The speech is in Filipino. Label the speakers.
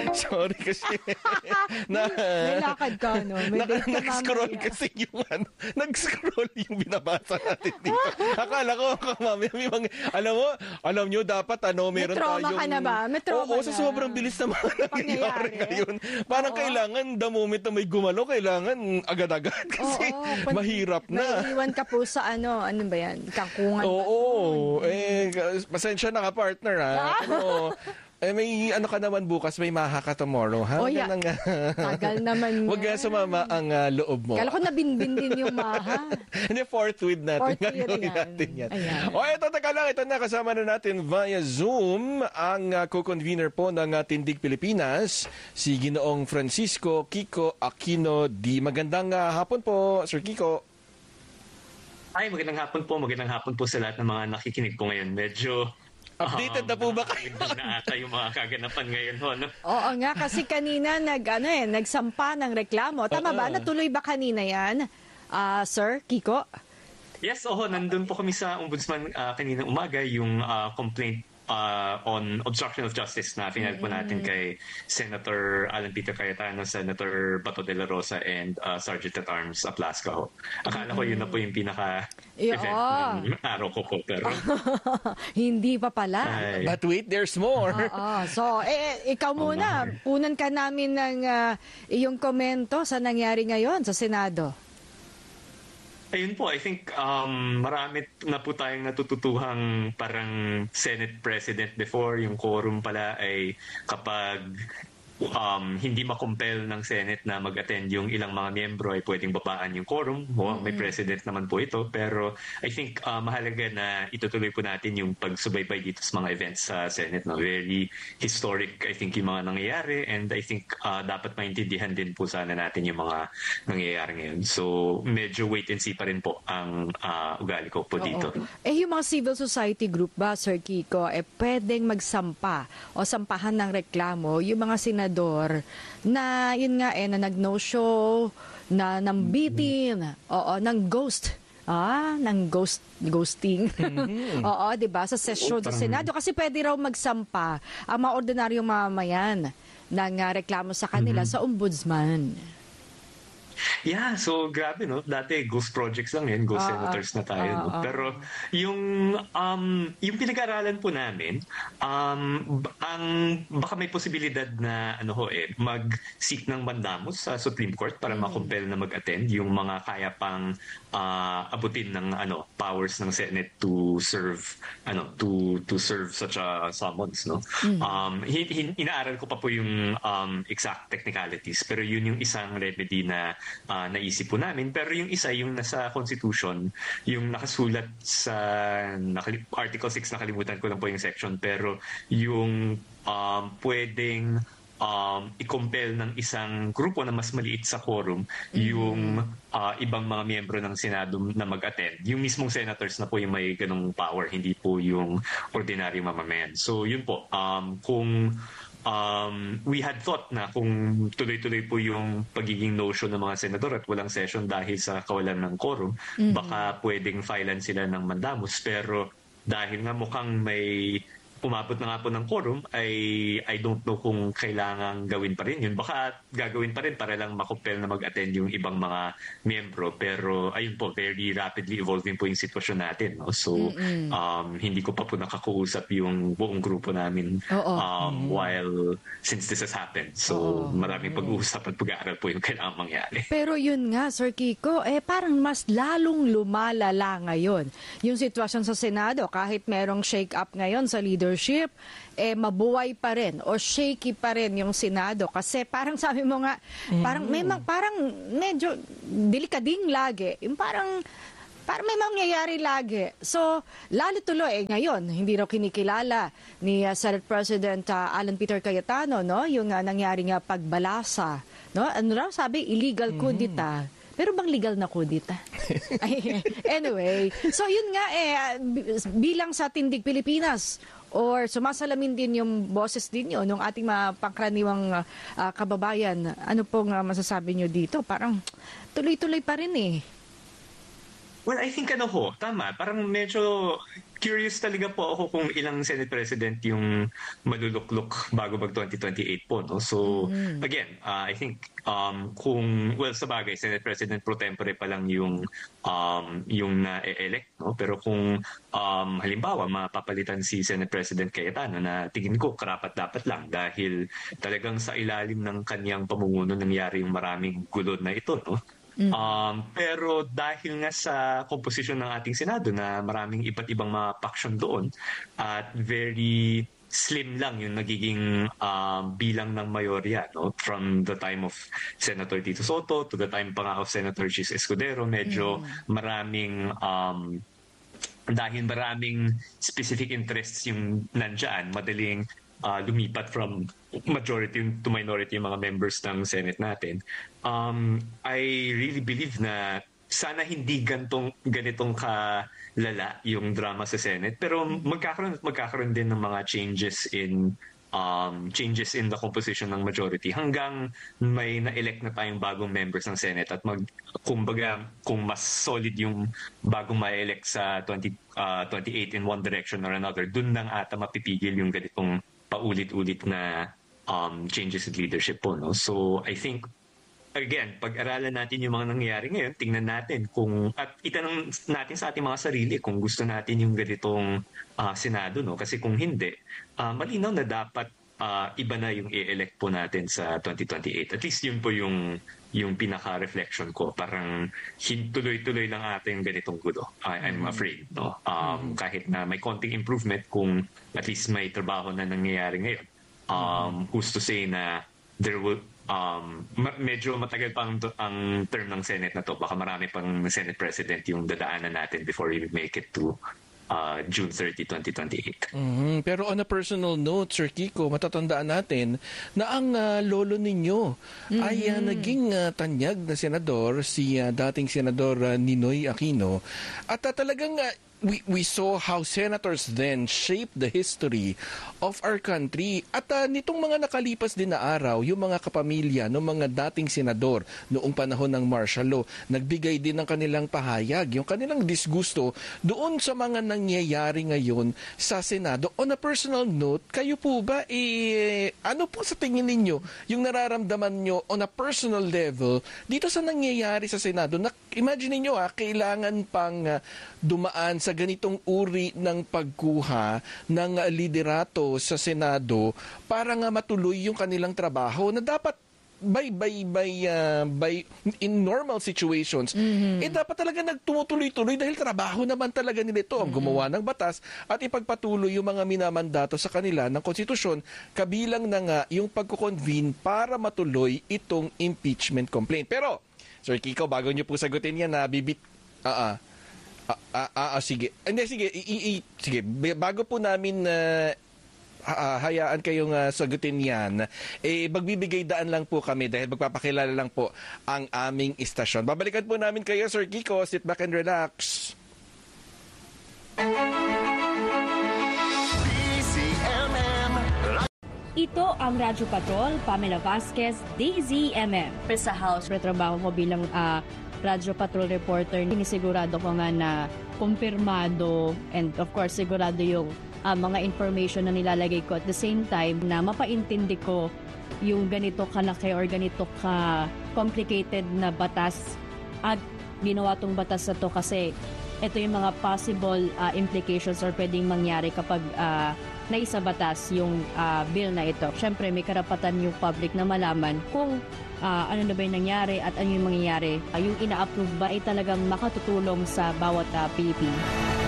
Speaker 1: Sorry kasi.
Speaker 2: May lakad ka, no? May date ka
Speaker 1: Nag-scroll
Speaker 2: mamaya.
Speaker 1: kasi yung nag-scroll yung binabasa natin dito. Akala ko, mamaya may mga, alam nyo, dapat meron
Speaker 2: trauma
Speaker 1: tayong...
Speaker 2: ka na ba? May trauma
Speaker 1: Oo, sa
Speaker 2: na.
Speaker 1: sobrang bilis na mga nangyayari
Speaker 2: Pangyayari.
Speaker 1: ngayon. Parang kailangan, the moment na may gumalo, kailangan agad-agad kasi mahirap na.
Speaker 2: May iwan ka po sa ano ba yan? Kangkungan.
Speaker 1: Oo, pasensya na ka, partner, ha? Pero, may ka naman bukas, may maha ka tomorrow, ha?
Speaker 2: Oh, yeah. Tagal naman.
Speaker 1: Huwag nga sumama ang loob mo.
Speaker 2: Kala ko nabinbin din yung maha.
Speaker 1: Hindi, fourth with natin.
Speaker 2: Fourth with
Speaker 1: Gagawin
Speaker 2: yan.
Speaker 1: natin yan.
Speaker 2: Ayan.
Speaker 1: O, teka lang, ito na, kasama na natin via Zoom ang co-convener po ng Tindig Pilipinas, si Ginoong Francisco Kiko Aquino D. Magandang hapon po, Sir Kiko.
Speaker 3: Ay, magandang hapon po sa lahat ng mga nakikinig po ngayon. Medyo
Speaker 1: updated na po ba kayo?
Speaker 3: na ata yung mga kaganapan ngayon, no?
Speaker 2: Oo nga, kasi kanina nagsampa ng reklamo. Tama ba? Natuloy ba kanina yan, Sir Kiko?
Speaker 3: Yes, nandun po kami sa Ombudsman kanina umaga, yung complaint on obstruction of justice na final po natin kay Senator Alan Peter Cayetano, Senator Bato de la Rosa, and Sergeant at Arms Aplasca. Akala ko yun na po yung pinaka-event ng araw ko po, pero
Speaker 2: hindi pa pala.
Speaker 1: But wait, there's more.
Speaker 2: So, ikaw muna, punan ka namin ng iyong komento sa nangyari ngayon sa Senado.
Speaker 3: Ayun po, I think marami na po tayong natututuhang parang Senate President before. Yung quorum pala ay kapag hindi makumpel ng Senate na mag-attend yung ilang mga miyembro ay pwedeng babaan yung quorum. May president naman po ito. Pero I think mahalaga na itutuloy po natin yung pagsubaybay dito sa mga events sa Senate. No? Very historic, I think, yung mga nangyayari. And I think dapat maintindihan din po sana natin yung mga nangyayari ngayon. So medyo wait and see pa rin po ang ugali ko po dito.
Speaker 2: Yung mga civil society group ba, Sir Kiko, pwedeng magsampa o sampahan ng reklamo yung mga senador na yun nga na nag-no-show, na nambitin, ng ghost. Ng ghosting. Oo, 'di ba? Sa session sa Senado kasi pwede raw magsampa ang mga ordinaryong mamamayan ng reklamo sa kanila sa ombudsman.
Speaker 3: Yeah, so grabe, no? Dati ghost projects lang yan, ghost senators na tayo, no? Pero yung pinag-aralan po namin, baka may posibilidad na mag-seek ng mandamus sa Supreme Court para makumpel na mag-attend yung mga kaya pang abutin ng powers ng Senate to serve to serve such a summons, no? Inaaral ko pa po yung exact technicalities, pero yun yung isang remedy na naisip po namin. Pero yung isa, yung nasa Constitution, yung nakasulat sa Article 6, nakalimutan ko lang po yung section, pero yung pwedeng i-compel ng isang grupo na mas maliit sa quorum yung ibang mga miyembro ng Senado na mag-attend. Yung mismong senators na po yung may ganong power, hindi po yung ordinaryong mamamayan. So yun po, kung we had thought na kung tuloy-tuloy po yung pagiging no-show ng mga senador at walang session dahil sa kawalan ng quorum, baka pwedeng filean sila ng mandamus. Pero dahil nga mukhang may umabot na nga po ng quorum, I don't know kung kailangang gawin pa rin yun. Baka gagawin pa rin para lang makumpel na mag-attend yung ibang mga miyembro. Pero ayun po, very rapidly evolving po yung sitwasyon natin. No? So hindi ko pa po nakakausap yung buong grupo namin while since this has happened. So maraming pag-uusap at pag-aaral po yung kailangang mangyari.
Speaker 2: Pero yun nga, Sir Kiko, parang mas lalong lumalala ngayon yung sitwasyon sa Senado. Kahit merong shake-up ngayon sa leadership, mabuhay pa rin o shaky pa rin yung Senado kasi parang sabi mo nga parang medyo delikading lagi, yung parang may mangyayari lagi. So lalo tuloy ngayon hindi raw kinikilala ni Senate President Alan Peter Cayetano, no, yung nangyari nga pagbalasa, no, ano raw sabi, illegal kudita. Pero bang legal na kudita? Anyway, so yun nga bilang sa Tindig Pilipinas or sumasalamin din yung boses din yun ng ating mga pangkaraniwang kababayan, ano pong masasabi nyo dito? Parang tuloy-tuloy pa rin
Speaker 3: Well, I think tama. Parang medyo curious talaga po ako kung ilang Senate President yung maluluklok bago mag 2028 po, no? So, again, I think sa bagay, Senate President pro tempore pa lang yung na-elect, no? Pero kung halimbawa mapapalitan si Senate President Cayetano, na tingin ko karapat-dapat lang dahil talagang sa ilalim ng kanyang pamumuno nangyari yung maraming gulo na ito, no? Pero dahil nga sa komposisyon ng ating Senado na maraming iba't ibang mga faction doon at very slim lang yung nagiging bilang ng mayorya, no? From the time of Senator Tito Soto to the time pa nga of Senator Chis Escudero, medyo maraming dahil maraming specific interests yung nandyan, madaling lumipat from majority to minority yung mga members ng Senate natin. I really believe na sana hindi ganitong kalala yung drama sa Senate, pero magkakaroon din ng mga changes in the composition ng majority hanggang may na-elect na tayong bagong members ng Senate at kumbaga kung mas solid yung bagong ma-elect sa 2028 in one direction or another, dun lang ata mapipigil yung ganitong paulit-ulit na changes in leadership po, no? So I think again, pag-aralan natin yung mga nangyayari ngayon, tingnan natin at itanong natin sa ating mga sarili kung gusto natin yung ganitong Senado, no? Kasi kung hindi, malinaw na dapat iba na yung i-elect po natin sa 2028. At least yun po yung pinaka-reflection ko. Parang tuloy-tuloy lang ata yung ganitong gulo. I'm afraid, no? Kahit na may konting improvement, kung at least may trabaho na nangyayari ngayon, who's to say na there will medyo matagal pa ang term ng Senate na to. Baka marami pang Senate President yung dadaanan natin before we make it to June 30, 2028.
Speaker 1: Pero on a personal note, Sir Kiko, matatandaan natin na ang lolo ninyo ay naging tanyag na senador, si dating Senador Ninoy Aquino. At talagang we saw how senators then shaped the history of our country. At nitong mga nakalipas din na araw, yung mga kapamilya ng mga dating senador noong panahon ng martial law, nagbigay din ng kanilang pahayag, yung kanilang disgusto doon sa mga nangyayari ngayon sa Senado. On a personal note, kayo po ba, ano po sa tingin ninyo yung nararamdaman nyo on a personal level dito sa nangyayari sa Senado? Imagine niyo kailangan pang dumaan sa ganitong uri ng pagkuha ng liderato sa Senado para nga matuloy yung kanilang trabaho na dapat in normal situations, dapat talaga nagtumutuloy-tuloy dahil trabaho naman talaga nila ito ang gumawa ng batas at ipagpatuloy yung mga minamandato sa kanila ng konstitusyon, kabilang na nga yung pagkukonvene para matuloy itong impeachment complaint. Pero Sir Kiko, bago nyo po sagutin yan na sige. Hindi, sige. Bago po namin hayaan kayong sagutin yan, magbibigay daan lang po kami dahil magpapakilala lang po ang aming istasyon. Babalikan po namin kayo, Sir Kiko. Sit back and relax.
Speaker 4: Ito ang Radyo Patrol, Pamela Vasquez, DZMM.
Speaker 5: Sa House.
Speaker 4: Trabaho ko bilang Radyo Patrol reporter, sinisigurado ko nga na kumpirmado and of course sigurado yung mga information na nilalagay ko at the same time na mapaintindi ko yung ganito kalaki or ganito ka complicated na batas at ginawa tong batas na to kasi ito yung mga possible implications or pwedeng mangyari kapag naisa batas yung bill na ito. Siyempre may karapatan yung public na malaman kung ano na ba yung nangyari at ano yung mangyayari. Yung ina-approve ba ay talagang makatutulong sa bawat Pilipino.